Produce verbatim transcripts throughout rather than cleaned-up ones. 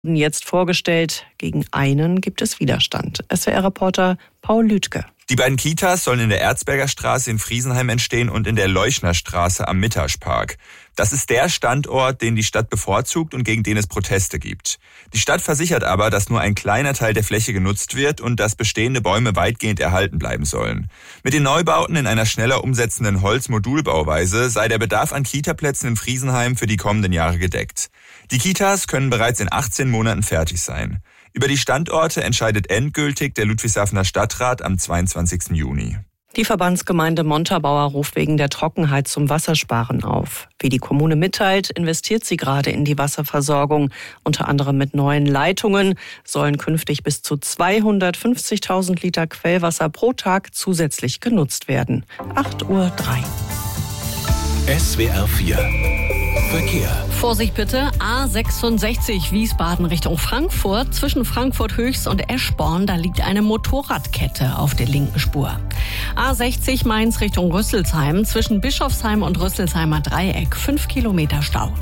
Jetzt vorgestellt, gegen einen gibt es Widerstand. S W R-Reporter Paul Lütke. Die beiden Kitas sollen in der Erzberger Straße in Friesenheim entstehen und in der Leuschnerstraße am Mittaschpark. Das ist der Standort, den die Stadt bevorzugt und gegen den es Proteste gibt. Die Stadt versichert aber, dass nur ein kleiner Teil der Fläche genutzt wird und dass bestehende Bäume weitgehend erhalten bleiben sollen. Mit den Neubauten in einer schneller umsetzenden Holzmodulbauweise sei der Bedarf an Kitaplätzen in Friesenheim für die kommenden Jahre gedeckt. Die Kitas können bereits in achtzehn Monaten fertig sein. Über die Standorte entscheidet endgültig der Ludwigshafener Stadtrat am zweiundzwanzigsten Juni. Die Verbandsgemeinde Montabaur ruft wegen der Trockenheit zum Wassersparen auf. Wie die Kommune mitteilt, investiert sie gerade in die Wasserversorgung. Unter anderem mit neuen Leitungen sollen künftig bis zu zweihundertfünfzigtausend Liter Quellwasser pro Tag zusätzlich genutzt werden. acht Uhr drei. S W R vier Verkehr. Vorsicht bitte, A sechsundsechzig Wiesbaden Richtung Frankfurt. Zwischen Frankfurt Höchst und Eschborn, da liegt eine Motorradkette auf der linken Spur. A sechzig Mainz Richtung Rüsselsheim. Zwischen Bischofsheim und Rüsselsheimer Dreieck, fünf Kilometer Stau.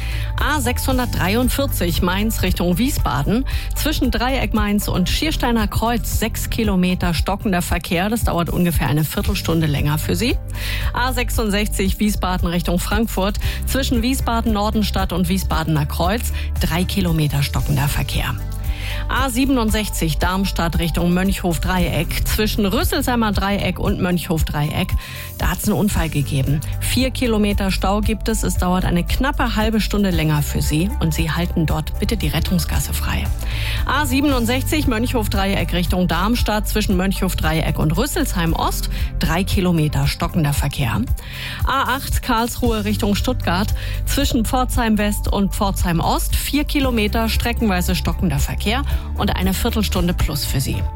A sechshundertdreiundvierzig Mainz Richtung Wiesbaden. Zwischen Dreieck Mainz und Schiersteiner Kreuz sechs Kilometer stockender Verkehr. Das dauert ungefähr eine Viertelstunde länger für Sie. A sechsundsechzig Wiesbaden Richtung Frankfurt. Zwischen Wiesbaden Nordenstadt und Wiesbadener Kreuz drei Kilometer stockender Verkehr. A siebenundsechzig Darmstadt Richtung Mönchhof-Dreieck. Zwischen Rüsselsheimer Dreieck und Mönchhof-Dreieck, da hat es einen Unfall gegeben. Vier Kilometer Stau gibt es. Es dauert eine knappe halbe Stunde länger für Sie. Und Sie halten dort bitte die Rettungsgasse frei. A siebenundsechzig Mönchhof-Dreieck Richtung Darmstadt. Zwischen Mönchhof-Dreieck und Rüsselsheim-Ost drei Kilometer stockender Verkehr. A acht Karlsruhe Richtung Stuttgart. Zwischen Pforzheim-West und Pforzheim-Ost vier Kilometer streckenweise stockender Verkehr. Und eine Viertelstunde plus für Sie.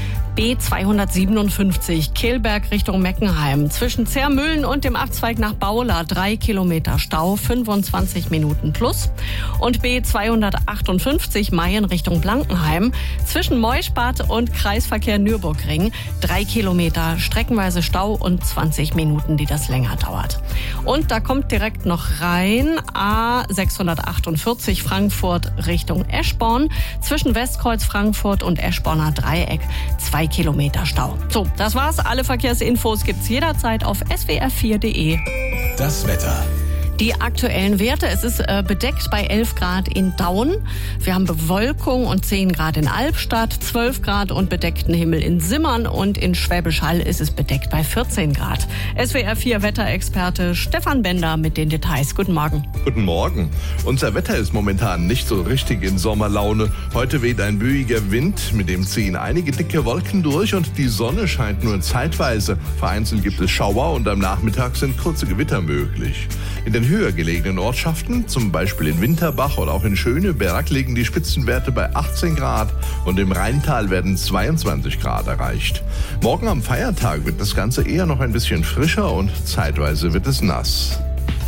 B zweihundertsiebenundfünfzig Kehlberg Richtung Meckenheim. Zwischen Zermühlen und dem Abzweig nach Baula drei Kilometer Stau, fünfundzwanzig Minuten plus. Und B zweihundertachtundfünfzig Mayen Richtung Blankenheim. Zwischen Meuschbad und Kreisverkehr Nürburgring drei Kilometer streckenweise Stau und zwanzig Minuten, die das länger dauert. Und da kommt direkt noch rein A sechshundertachtundvierzig Frankfurt Richtung Eschborn. Zwischen Westkreuz Frankfurt und Eschborner Dreieck zwei Kilometer Stau. So, das war's. Alle Verkehrsinfos gibt's jederzeit auf s w r vier punkt d e. Das Wetter. Die aktuellen Werte, es ist äh, bedeckt bei elf Grad in Daun. Wir haben Bewölkung und zehn Grad in Albstadt, zwölf Grad und bedeckten Himmel in Simmern und in Schwäbisch Hall ist es bedeckt bei vierzehn Grad. S W R vier Wetterexperte Stefan Bender mit den Details. Guten Morgen. Guten Morgen. Unser Wetter ist momentan nicht so richtig in Sommerlaune. Heute weht ein böiger Wind, mit dem ziehen einige dicke Wolken durch und die Sonne scheint nur zeitweise. Vereinzelt gibt es Schauer und am Nachmittag sind kurze Gewitter möglich. In den höher gelegenen Ortschaften, zum Beispiel in Winterbach oder auch in Schöneberg, liegen die Spitzenwerte bei achtzehn Grad und im Rheintal werden zweiundzwanzig Grad erreicht. Morgen am Feiertag wird das Ganze eher noch ein bisschen frischer und zeitweise wird es nass.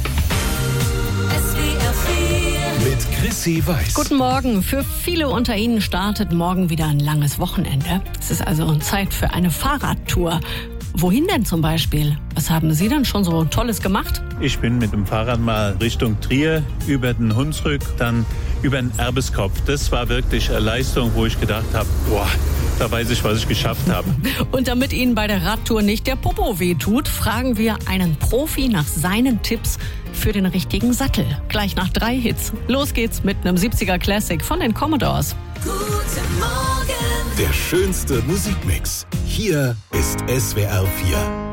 Mit Chrissy Weiß. Guten Morgen. Für viele unter Ihnen startet morgen wieder ein langes Wochenende. Es ist also Zeit für eine Fahrradtour. Wohin denn zum Beispiel? Was haben Sie denn schon so Tolles gemacht? Ich bin mit dem Fahrrad mal Richtung Trier, über den Hunsrück, dann über den Erbeskopf. Das war wirklich eine Leistung, wo ich gedacht habe, boah, da weiß ich, was ich geschafft habe. Und damit Ihnen bei der Radtour nicht der Popo wehtut, fragen wir einen Profi nach seinen Tipps für den richtigen Sattel. Gleich nach drei Hits. Los geht's mit einem siebziger Classic von den Commodores. Guten Morgen. Der schönste Musikmix. Hier ist S W R vier.